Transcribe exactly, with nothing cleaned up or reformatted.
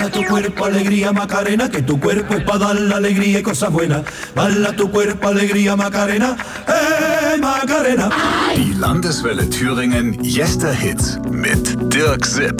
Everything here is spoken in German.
Baila tu cuerpo, alegría, Macarena, que tu cuerpo es para dar la alegría y cosas buenas. Baila tu cuerpo, alegría, Macarena, eh, Macarena. Die Landeswelle Thüringen Jester Hit mit Dirk Sipp.